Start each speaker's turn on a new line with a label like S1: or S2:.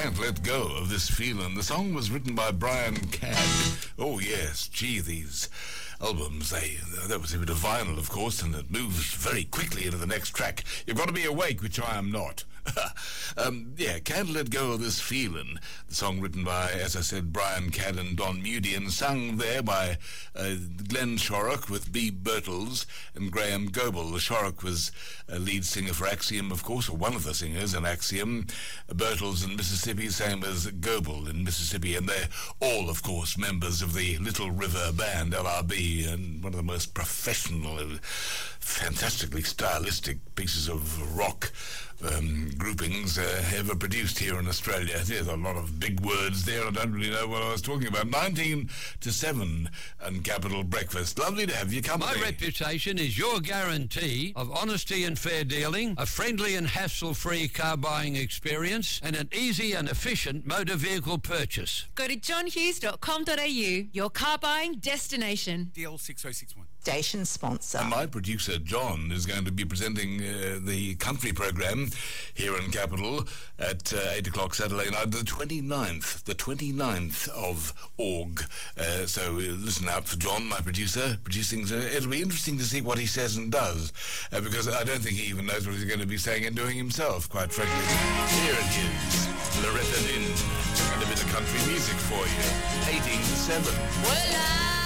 S1: Can't Let Go of This Feeling. The song was written by Brian Cadd. Oh, yes. Gee, these albums, that was a bit of vinyl, of course, and it moves very quickly into the next track. You've got to be awake, which I am not. Can't Let Go of This Feeling. The song written by, as I said, Brian Cadd and Don Moody, and sung there by Glenn Shorrock with Bee Birtles and Graham Goebel. Shorrock was a lead singer for Axiom, of course, or one of the singers in Axiom. Birtles in Mississippi, same as Goebel in Mississippi, and they're all, of course, members of the Little River Band, LRB, and one of the most professional, fantastically stylistic pieces of rock groupings ever produced here in Australia. There's a lot of big words there. I don't really know what I was talking about. 19 to 7 and Capital Breakfast. Lovely to have you company.
S2: My reputation is your guarantee of honesty and fair dealing, a friendly and hassle-free car buying experience, and an easy and efficient motor vehicle purchase.
S3: Go to johnhughes.com.au, your car buying destination.
S4: DL 6061.
S5: Station sponsor.
S1: And my producer, John, is going to be presenting the country program here in Capital at 8 o'clock Saturday night, the 29th of Aug. So listen out for John, my producer, producing. It'll be interesting to see what he says and does, because I don't think he even knows what he's going to be saying and doing himself, quite frankly. Here it is, Loretta Lynn, and a bit of country music for you. 18 to 7.
S3: Voila!